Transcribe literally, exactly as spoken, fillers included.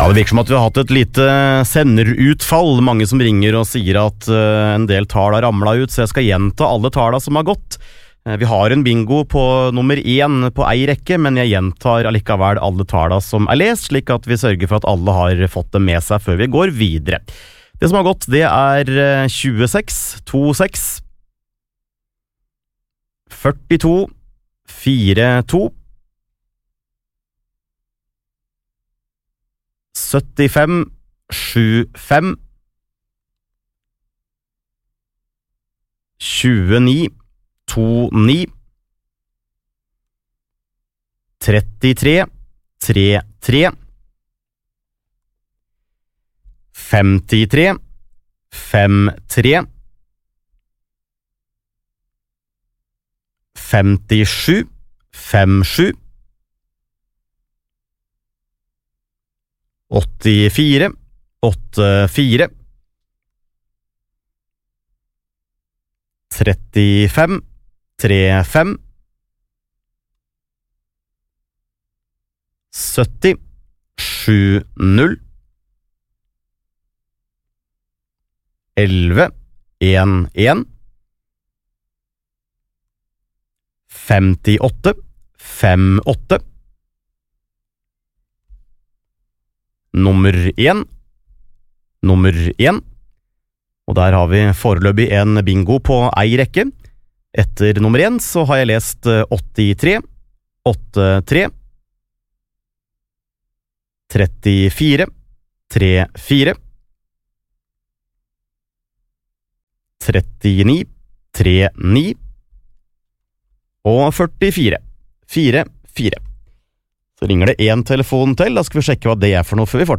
Ja, det virker som at vi har hatt et lite senderutfall. Mange som ringer og sier at uh, en del tall har ramlet ut, så jeg skal gjenta alle tallene som har gått. Uh, vi har en bingo på nummer én på ei rekke, men jeg gjentar allikevel alle tallene som er lest, slik at vi sørger for at alle har fått det med seg før vi går videre. Det som har gått, det er uh, tjueseks, tjueseks, førtito, førtito, syttifem, tjuefem, tjueni, tjueni, trettitre, trettitre, femtitre, femtitre, femtisju, femtisju, åttifire, åttifire, trettifem, trettifem, sytti, sjutti, elleve, elleve, femtiåtte, femtiåtte, nummer én, nummer én, og der har vi foreløpig en bingo på ei rekke. Etter nummer én så har jeg lest åttitre, åttitre, trettifire, trettifire, trettini, trettini, og førtifire, fire, fire. Så ringer det en telefon til, da skal vi sjekke hva det er for noe før vi fortsetter.